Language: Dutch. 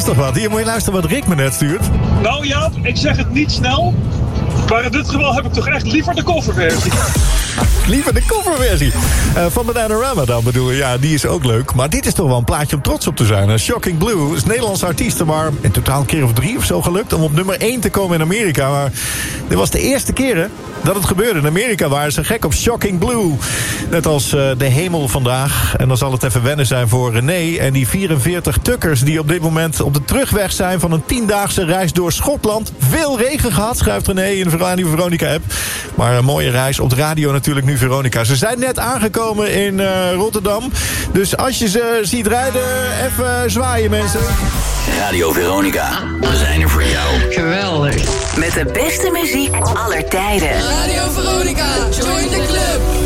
is toch wat? Hier moet je luisteren wat Rick me net stuurt. Nou Jaap, ik zeg het niet snel. Maar in dit geval heb ik toch echt liever de coverversie. Liever de coverversie. Van Bananarama dan bedoel je. Ja, die is ook leuk. Maar dit is toch wel een plaatje om trots op te zijn. Shocking Blue is Nederlandse artiesten, maar in totaal een keer of 3 of zo gelukt om op nummer 1 te komen in Amerika. Maar dit was de eerste keer hè, dat het gebeurde. In Amerika waren ze gek op Shocking Blue. Net als de hemel vandaag. En dan zal het even wennen zijn voor René en die 44 tukkers die op dit moment op de terugweg zijn van een 10-daagse reis door Schotland. Veel regen gehad, schrijft René in de Radio Veronica-app. Maar een mooie reis op de radio natuurlijk nu Veronica. Ze zijn net aangekomen in Rotterdam. Dus als je ze ziet rijden, even zwaaien mensen. Radio Veronica, we zijn er voor jou. Geweldig. Met de beste muziek aller tijden. Radio Veronica, join the club.